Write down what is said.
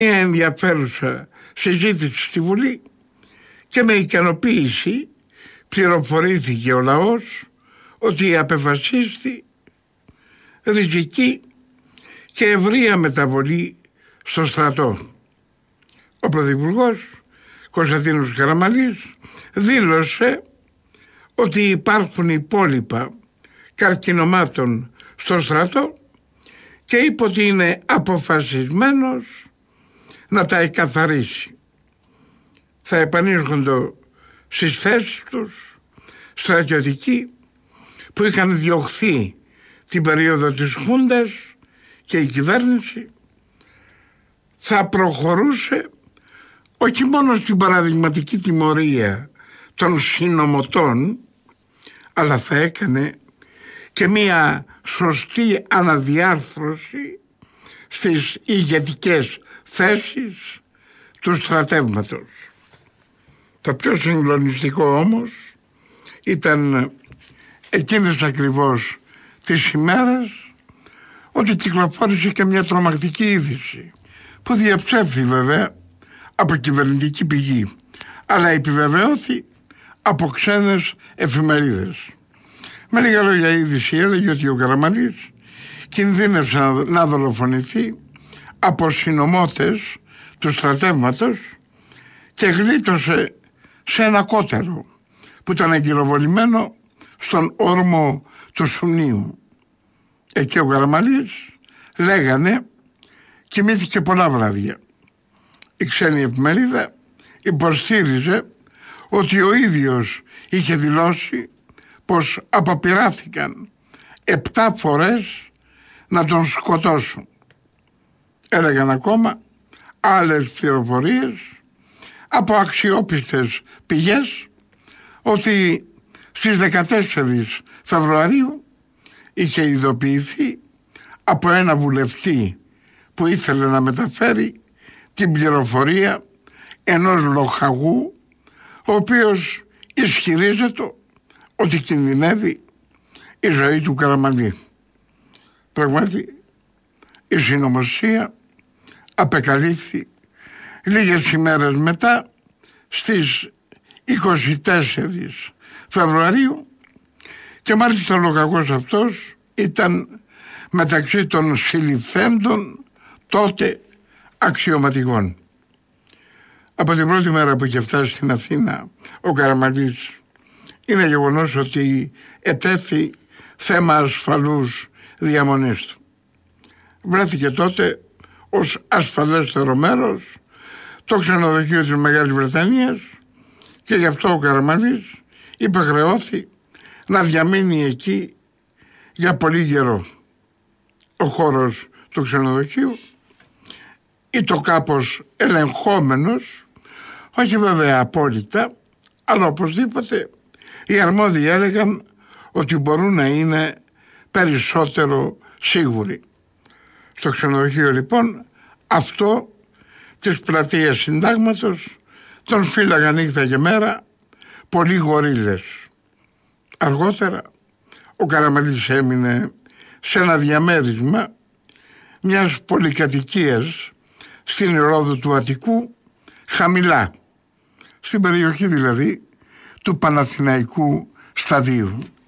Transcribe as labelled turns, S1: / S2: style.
S1: μια ενδιαφέρουσα συζήτηση στη Βουλή και με ικανοποίηση πληροφορήθηκε ο λαός ότι απεφασίστη ριζική και ευρεία μεταβολή στο στρατό. Ο Πρωθυπουργός Κωνσταντίνος Καραμανλής δήλωσε ότι υπάρχουν υπόλοιπα καρκινομάτων στο στρατό και είπε ότι είναι αποφασισμένος να τα εκαθαρίσει. Θα επανήρχονται στις θέσεις τους στρατιωτικοί που είχαν διωχθεί την περίοδο της Χούντας και η κυβέρνηση θα προχωρούσε όχι μόνο στην παραδειγματική τιμωρία των συνωμοτών, αλλά θα έκανε και μία σωστή αναδιάρθρωση στις ηγετικές θέσεις του στρατεύματος. Το πιο συγκλονιστικό όμως ήταν εκείνες ακριβώς τις ημέρες ότι κυκλοφόρησε και μια τρομακτική είδηση που διαψεύδει βέβαια από κυβερνητική πηγή, αλλά επιβεβαιώθη από ξένες εφημερίδες. Με λίγα λόγια, η είδηση έλεγε ότι ο Καραμανλής κινδύνευσε να δολοφονηθεί από συνωμότες του στρατεύματος και γλίτωσε σε ένα κότερο που ήταν εγκυροβολημένο στον όρμο του Σουνίου. Εκεί ο Καραμανλής, λέγανε, κοιμήθηκε πολλά βράδια. Η ξένη εφημερίδα υποστήριζε ότι ο ίδιος είχε δηλώσει πως αποπειράθηκαν 7 φορές να τον σκοτώσουν. Έλεγαν ακόμα άλλες πληροφορίες από αξιόπιστες πηγές ότι στις 14 Φεβρουαρίου είχε ειδοποιηθεί από ένα βουλευτή που ήθελε να μεταφέρει την πληροφορία ενός λοχαγού, ο οποίος ισχυρίζεται ότι κινδυνεύει η ζωή του Καραμανλή. Πραγματικά η συνωμοσία απεκαλύφθη λίγες ημέρες μετά, στις 24 Φεβρουαρίου, και μάλιστα ο λοχαγός αυτός ήταν μεταξύ των συλληφθέντων τότε αξιωματικών. Από την πρώτη μέρα που είχε φτάσει στην Αθήνα ο Καραμανλής, είναι γεγονός ότι ετέθη θέμα ασφαλούς διαμονής του. Βρέθηκε τότε ως ασφαλέστερο μέρος το ξενοδοχείο της Μεγάλης Βρετανίας και γι' αυτό ο Καραμανλής υπεχρεώθη να διαμείνει εκεί για πολύ καιρό. Ο χώρος του ξενοδοχείου ήταν κάπως ελεγχόμενος, όχι βέβαια απόλυτα, αλλά οπωσδήποτε οι αρμόδιοι έλεγαν ότι μπορούν να είναι περισσότερο σίγουροι. Στο ξενοδοχείο λοιπόν αυτό της πλατείας Συντάγματος τον φύλαγαν νύχτα και μέρα πολλοί γορίλες. Αργότερα ο Καραμανλής έμεινε σε ένα διαμέρισμα μιας πολυκατοικίας στην Ρόδο του Αττικού, χαμηλά, στην περιοχή δηλαδή του Παναθηναϊκού σταδίου.